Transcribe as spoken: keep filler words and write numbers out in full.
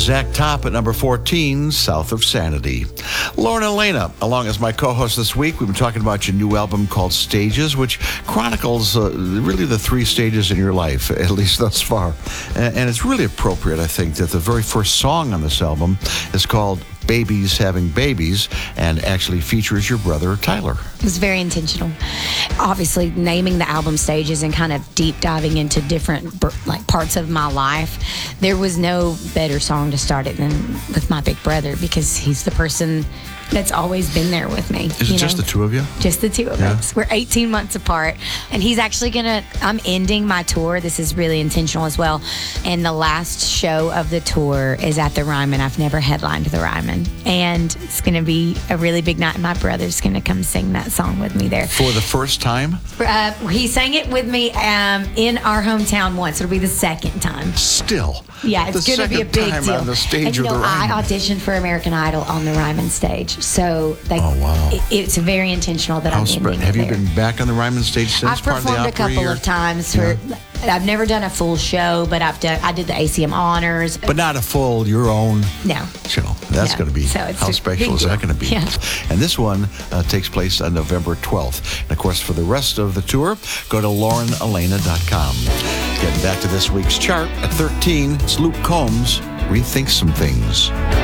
Zach Top at number fourteen, South of Sanity. Lauren Elena, along as my co-host this week, we've been talking about your new album called Stages, which chronicles uh, really the three stages in your life, at least thus far. And, and it's really appropriate, I think, that the very first song on this album is called Babies Having Babies, and actually features your brother, Tyler. It was very intentional. Obviously, naming the album Stages and kind of deep diving into different like parts of my life, there was no better song to start it than with my big brother, because he's the person that's always been there with me. Is it just the two of you? Just the two of yeah. us. We're eighteen months apart. And he's actually gonna, I'm ending my tour. This is really intentional as well. And the last show of the tour is at the Ryman. I've never headlined the Ryman. And it's gonna be a really big night. My brother's gonna come sing that song with me there. For the first time? Uh, he sang it with me um, in our hometown once. It'll be the second time. Still. Yeah, it's going to be a big time deal. On the stage and you know, of the Ryman. I auditioned for American Idol on the Ryman stage, so they, oh wow, it, it's very intentional that How I'm sp- ending Have it you there. been back on the Ryman stage since? I've part performed of the a couple or? of times for. Yeah. I've never done a full show, but I've done. I did the A C M honors, but not a full your own. No. So that's no. going to be so how special is that going to be? Yeah. And this one uh, takes place on November twelfth. And of course, for the rest of the tour, go to lauren elena dot com. Getting back to this week's chart at thirteen, it's Luke Combs, Rethink Some Things.